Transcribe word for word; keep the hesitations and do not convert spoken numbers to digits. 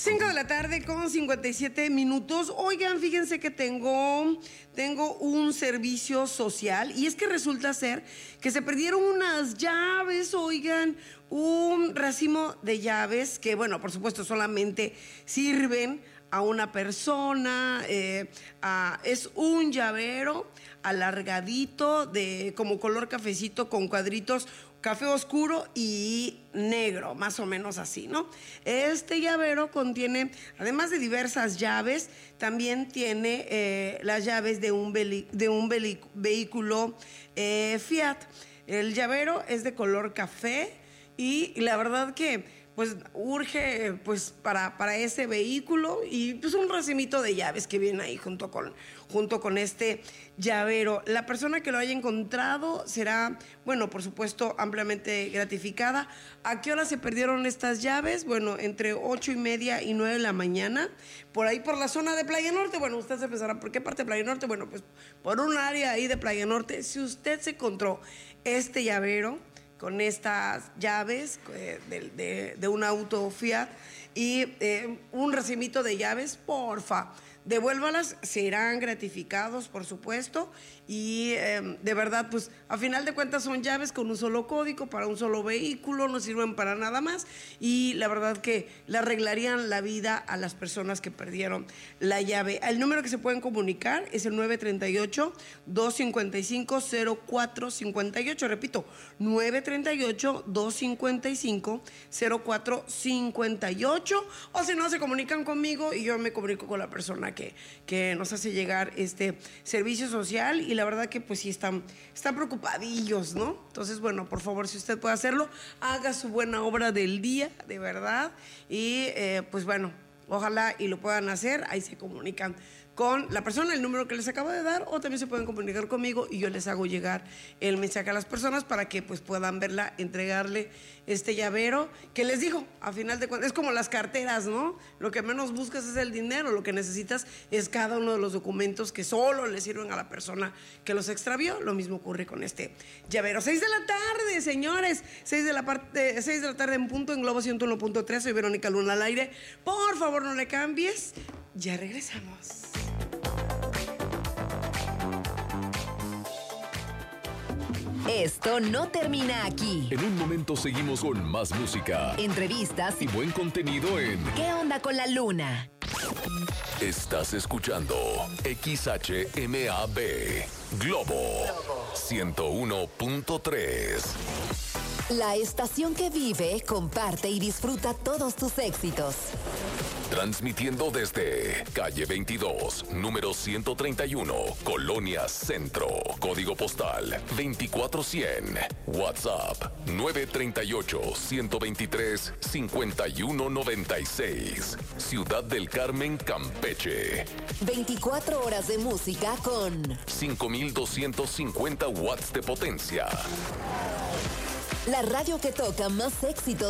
cinco de la tarde con cincuenta y siete minutos. Oigan, fíjense que tengo, tengo un servicio social y es que resulta ser que se perdieron unas llaves, oigan, un racimo de llaves que, bueno, por supuesto solamente sirven a una persona, eh, a, es un llavero alargadito de como color cafecito con cuadritos café oscuro y negro, más o menos así, ¿no? Este llavero contiene, además de diversas llaves, también tiene eh, las llaves de un, de un vehículo eh, Fiat. El llavero es de color café y, y la verdad que pues urge pues para, para ese vehículo y pues un racimito de llaves que viene ahí junto con, junto con este llavero. La persona que lo haya encontrado será, bueno, por supuesto, ampliamente gratificada. ¿A qué hora se perdieron estas llaves? Bueno, entre ocho y media y nueve de la mañana, por ahí por la zona de Playa Norte. Bueno, usted se pensará, ¿por qué parte de Playa Norte? Bueno, pues por un área ahí de Playa Norte. Si usted se encontró este llavero con estas llaves eh, de, de, de un auto Fiat y eh, un racimito de llaves, porfa, devuélvalas, serán gratificados, por supuesto, y eh, de verdad, pues, a final de cuentas son llaves con un solo código para un solo vehículo, no sirven para nada más, y la verdad que le arreglarían la vida a las personas que perdieron la llave. El número que se pueden comunicar es el nueve tres ocho, dos cinco cinco, cero cuatro cinco ocho, repito, nueve tres ocho, dos cinco cinco, cero cuatro cinco ocho, o si no, se comunican conmigo y yo me comunico con la persona que, que nos hace llegar este servicio social, y la verdad que pues sí están, están preocupadillos, ¿no? Entonces, bueno, por favor, si usted puede hacerlo, haga su buena obra del día, de verdad, y eh, pues bueno, ojalá y lo puedan hacer. Ahí se comunican con la persona, el número que les acabo de dar, o también se pueden comunicar conmigo y yo les hago llegar el mensaje a las personas para que pues puedan verla, entregarle este llavero, que les digo, a final de cuentas, es como las carteras, ¿no? Lo que menos buscas es el dinero, lo que necesitas es cada uno de los documentos que solo le sirven a la persona que los extravió. Lo mismo ocurre con este llavero. seis de la tarde, señores, seis de la, parte, seis de la tarde en punto en Globo ciento uno punto tres, soy Verónica Luna al aire. Por favor, no le cambies, ya regresamos. Esto no termina aquí. En un momento seguimos con más música, entrevistas y buen contenido en ¿Qué onda con la luna? Estás escuchando X H M A B Globo ciento uno punto tres. La estación que vive, comparte y disfruta todos tus éxitos. Transmitiendo desde calle veintidós, número ciento treinta y uno, Colonia Centro, código postal veinticuatro cien, WhatsApp nueve tres ocho, uno dos tres, cinco uno nueve seis, Ciudad del Carmen, Campeche. veinticuatro horas de música con cinco mil doscientos cincuenta watts de potencia. La radio que toca más éxitos